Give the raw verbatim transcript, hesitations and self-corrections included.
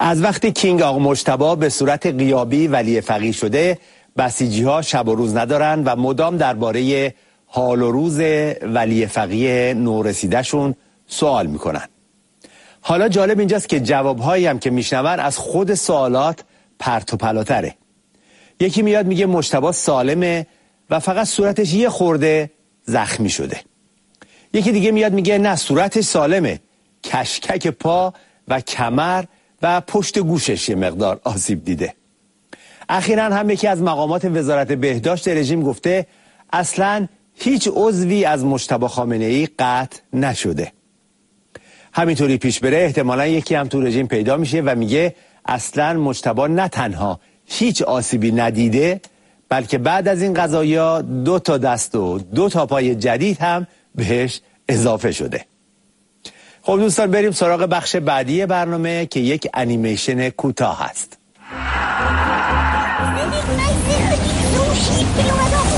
از وقتی کینگ آقا مجتبی به صورت غیابی ولی فقیه شده، بسیجی ها شب و روز ندارن و مدام درباره حال و روز ولی فقیه نورسیده شون سوال میکنن. حالا جالب اینجاست که جوابهایی هم که میشنون از خود سوالات پرت و پلاتره. یکی میاد میگه مجتبی سالمه و فقط صورتش یه خورده زخمی شده. یکی دیگه میاد میگه نه، صورتش سالمه، کشکک پا و کمر و پشت گوشش یه مقدار آسیب دیده. اخیراً هم یکی از مقامات وزارت بهداشت رژیم گفته اصلاً هیچ عضوی از مجتبی خامنه‌ای قطع نشده. همینطوری پیش بره احتمالاً یکی هم تو رژیم پیدا میشه و میگه اصلاً مجتبی نه تنها هیچ آسیبی ندیده، بلکه بعد از این قضایا دو تا دست و دو تا پای جدید هم بهش اضافه شده. خب دوستان، بریم سراغ بخش بعدی برنامه که یک انیمیشن کوتاه هست.